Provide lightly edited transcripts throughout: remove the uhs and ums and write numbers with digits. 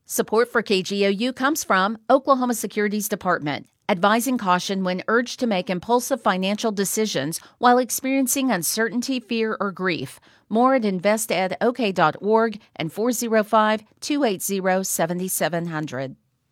Support for KGOU comes from Oklahoma Securities Department, advising caution when urged to make impulsive financial decisions while experiencing uncertainty, fear, or grief. More at investedok.org and 405-280-7700.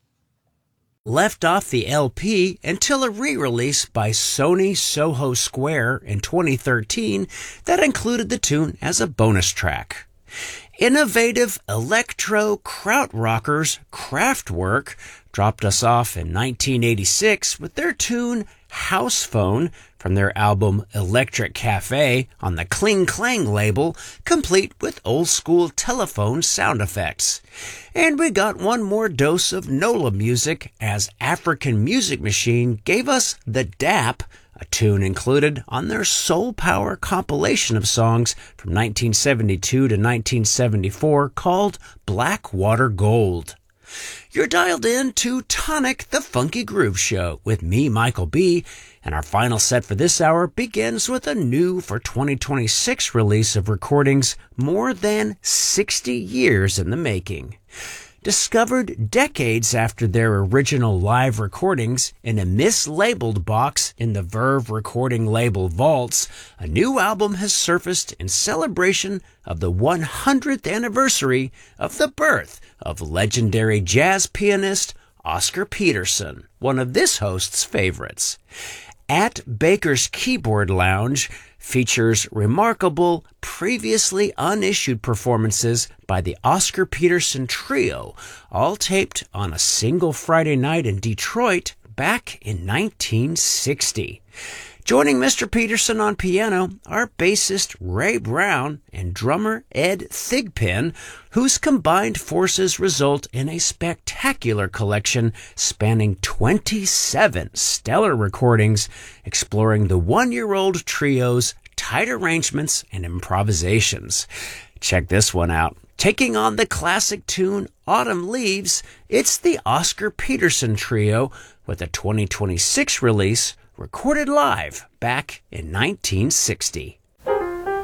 Left off the LP until a re-release by Sony Soho Square in 2013 that included the tune as a bonus track. Innovative electro krautrockers Kraftwerk dropped us off in 1986 with their tune House Phone from their album Electric Cafe on the Kling Klang label, complete with old-school telephone sound effects. And we got one more dose of NOLA music as African Music Machine gave us The Dap, a tune included on their Soul Power compilation of songs from 1972 to 1974 called Blackwater Gold. You're dialed in to Tonic the Funky Groove Show with me, Michael B., and our final set for this hour begins with a new for 2026 release of recordings more than 60 years in the making. Discovered decades after their original live recordings in a mislabeled box in the Verve recording label vaults, a new album has surfaced in celebration of the 100th anniversary of the birth of legendary jazz pianist Oscar Peterson, one of this host's favorites. At Baker's Keyboard Lounge features remarkable, previously unissued performances by the Oscar Peterson Trio, all taped on a single Friday night in Detroit back in 1960. Joining Mr. Peterson on piano are bassist Ray Brown and drummer Ed Thigpen, whose combined forces result in a spectacular collection spanning 27 stellar recordings exploring the one-year-old trio's tight arrangements and improvisations. Check this one out. Taking on the classic tune Autumn Leaves, it's the Oscar Peterson Trio with a 2026 release recorded live back in 1960.